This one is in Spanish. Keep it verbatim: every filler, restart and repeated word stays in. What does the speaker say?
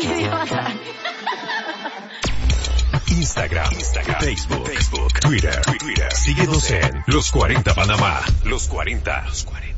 idiota. Instagram, Instagram, Facebook, Facebook, Twitter, Twitter. Síguenos en Los cuarenta Panamá. Los cuarenta. Los cuarenta.